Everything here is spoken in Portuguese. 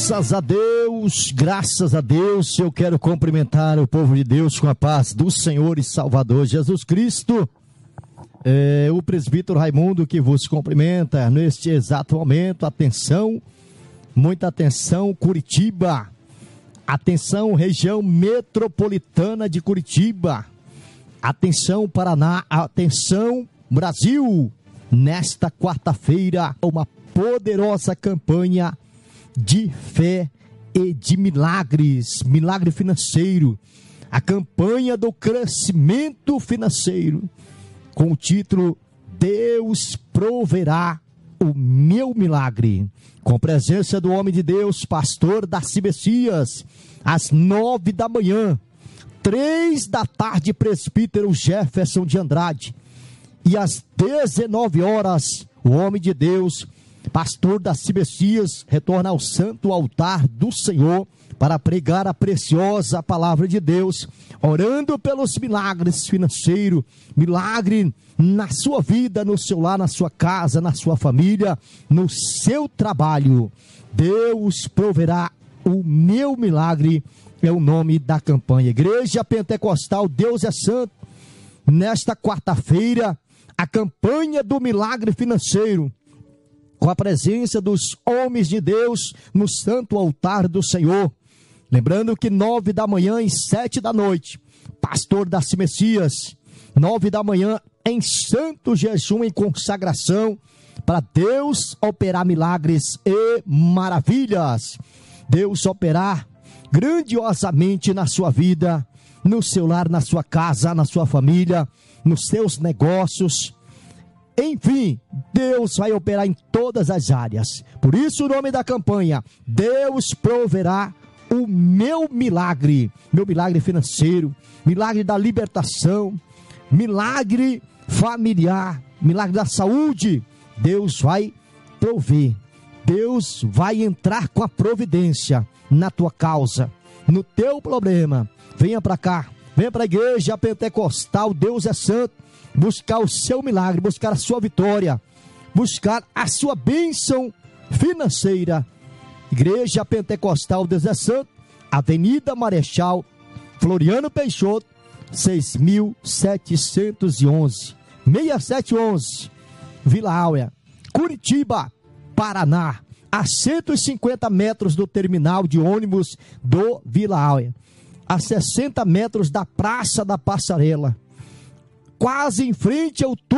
Graças a Deus, eu quero cumprimentar o povo de Deus com a paz do Senhor e Salvador Jesus Cristo. O presbítero Raimundo que vos cumprimenta neste exato momento. Atenção, muita atenção, Curitiba. Atenção, região metropolitana de Curitiba. Atenção, Paraná. Atenção, Brasil. Nesta quarta-feira, uma poderosa campanha de fé e de milagres, milagre financeiro, a campanha do crescimento financeiro, com o título Deus proverá o meu milagre, com presença do homem de Deus, pastor Darcy Messias, às 9 da manhã, 3 da tarde, presbítero Jefferson de Andrade, e às 19 horas, o homem de Deus, pastor Darcy Messias, retorna ao santo altar do Senhor para pregar a preciosa palavra de Deus, orando pelos milagres financeiros, milagre na sua vida, no seu lar, na sua casa, na sua família, no seu trabalho. Deus proverá o meu milagre, é o nome da campanha. Igreja Pentecostal Deus é Santo, nesta quarta-feira, a campanha do milagre financeiro, com a presença dos homens de Deus no santo altar do Senhor. Lembrando que 9 da manhã e 7 da noite, pastor Darcy Messias, 9 da manhã em santo jejum, em consagração, para Deus operar milagres e maravilhas. Deus operar grandiosamente na sua vida, no seu lar, na sua casa, na sua família, nos seus negócios. Enfim, Deus vai operar em todas as áreas. Por isso o nome da campanha, Deus proverá o meu milagre financeiro, milagre da libertação, milagre familiar, milagre da saúde. Deus vai prover, Deus vai entrar com a providência na tua causa, no teu problema. Venha para cá, venha para a igreja pentecostal Deus é Santo, buscar o seu milagre, buscar a sua vitória, buscar a sua bênção financeira. Igreja Pentecostal Deus é Santo, Avenida Marechal Floriano Peixoto, 6.711, 6711, Vila Áurea, Curitiba, Paraná, a 150 metros do terminal de ônibus do Vila Áurea, a 60 metros da Praça da Passarela, quase em frente ao